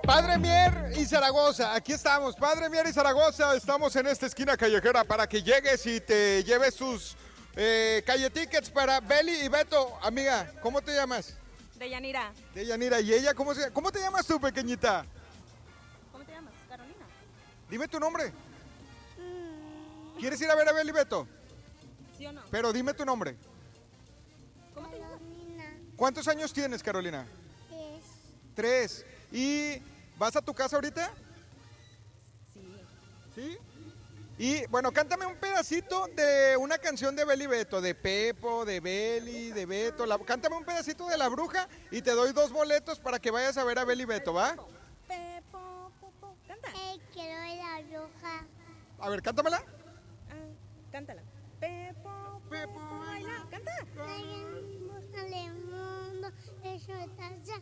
Padre Mier y Zaragoza, aquí estamos, Padre Mier y Zaragoza, estamos en esta esquina callejera para que llegues y te lleves tus calle tickets para Beli y Beto. Amiga, ¿cómo te llamas? Deyanira. Deyanira, ¿y ella cómo te llamas tú, pequeñita? ¿Cómo te llamas? Carolina. Dime tu nombre. ¿Quieres ir a ver a Beli y Beto? ¿Sí o no? Pero dime tu nombre. ¿Cómo te llamas? ¿Cuántos años tienes, Carolina? 3. ¿Y vas a tu casa ahorita? Sí. ¿Sí? Y bueno, cántame un pedacito de una canción de Beli y Beto, de Pepo, de Beli, de Beto. Cántame un pedacito de La Bruja y te doy 2 boletos para que vayas a ver a Beli y Beto, ¿va? Pepo, popo. Canta. Quiero ir a la bruja. A ver, cántamela. Cántala. Pepo, Pepo, baila. Canta. Al mundo, eso está ya.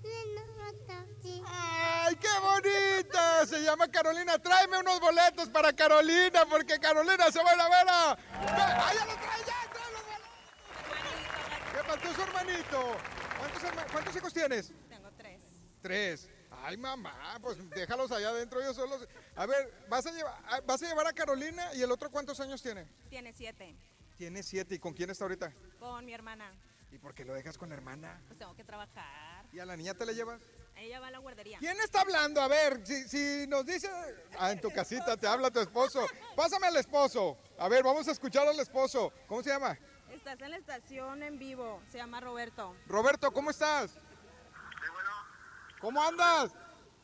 ¡Ay, qué bonita! Se llama Carolina. Tráeme unos boletos para Carolina, porque Carolina se va a ir a ver a... ¡Ay, ya los trae, ya! ¡Trae los boletos! ¿Qué faltó su hermanito? ¿Cuántos hijos tienes? Tengo 3. 3. Ay, mamá, pues déjalos allá adentro ellos solos. A ver, vas a llevar a Carolina y el otro ¿cuántos años tiene? Tiene 7. Tiene 7. ¿Y con quién está ahorita? Con mi hermana. ¿Y por qué lo dejas con la hermana? Pues tengo que trabajar. ¿Y a la niña te la llevas? Ella va a la guardería. ¿Quién está hablando? A ver, si nos dice... en tu casita te habla tu esposo. Pásame al esposo. A ver, vamos a escuchar al esposo. ¿Cómo se llama? Estás en la estación en vivo. Se llama Roberto. Roberto, ¿cómo estás? Sí, bueno. ¿Cómo andas?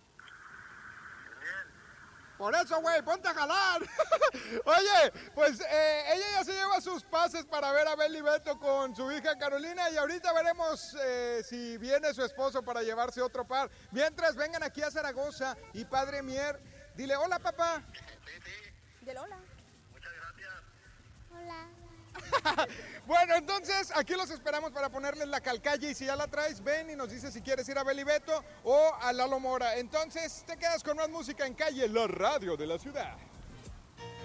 Bien. Por eso, güey, ponte a jalar. Oye, pues ella ya se lleva sus pases para ver a Beli y Beto con su hija Carolina y ahorita veremos si viene su esposo para llevarse otro par. Mientras vengan aquí a Zaragoza y Padre Mier, dile hola, papá. Sí. Del hola. Muchas gracias. Hola. Bueno, entonces aquí los esperamos para ponerles la calcalle y si ya la traes, ven y nos dices si quieres ir a Beli y Beto o a Lalo Mora. Entonces te quedas con más música en Calle, la radio de la ciudad.